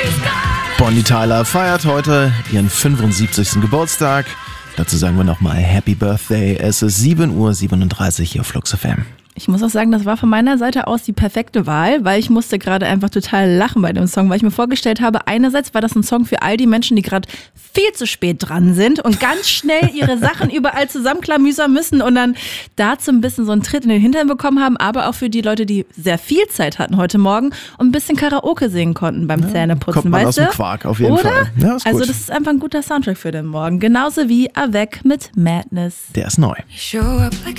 Bonnie Tyler feiert heute ihren 75. Geburtstag. Dazu sagen wir nochmal Happy Birthday. Es ist 7:37 Uhr hier auf Flux FM. Ich muss auch sagen, das war von meiner Seite aus die perfekte Wahl, weil ich musste gerade einfach total lachen bei dem Song, weil ich mir vorgestellt habe, einerseits war das ein Song für all die Menschen, die gerade viel zu spät dran sind und ganz schnell ihre Sachen überall zusammenklamüsern müssen und dann dazu ein bisschen so einen Tritt in den Hintern bekommen haben, aber auch für die Leute, die sehr viel Zeit hatten heute Morgen und ein bisschen Karaoke singen konnten beim Zähneputzen, Kommt man weißt aus du? dem Quark auf jeden Oder? Fall. Ja, ist gut. Also das ist einfach ein guter Soundtrack für den Morgen, genauso wie Avec mit Madness. Der ist neu.